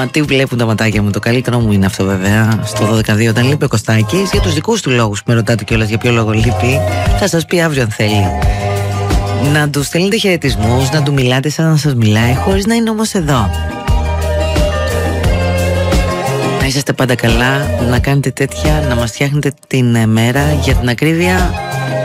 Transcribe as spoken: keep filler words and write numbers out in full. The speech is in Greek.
Μα τι βλέπουν τα ματάκια μου, το καλύτερο μου είναι αυτό βέβαια. Στο δώδεκα δύο όταν λείπει ο Κωστάκης, για τους δικούς του λόγους που με ρωτάτε κιόλας για ποιο λόγο λείπει, θα σας πει αύριο αν θέλει. Να του στέλνετε χαιρετισμούς, να του μιλάτε σαν να σας μιλάει, χωρίς να είναι όμως εδώ. Να είσαστε πάντα καλά, να κάνετε τέτοια, να μας φτιάχνετε την μέρα. Για την ακρίβεια,